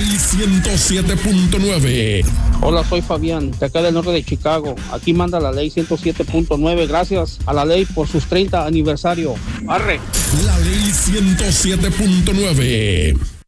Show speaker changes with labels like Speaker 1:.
Speaker 1: Ley 107.9.
Speaker 2: Hola, soy Fabián, de acá del norte de Chicago. Aquí manda la Ley 107.9. Gracias a la ley por sus 30 aniversario. ¡Arre!
Speaker 1: La Ley 107.9.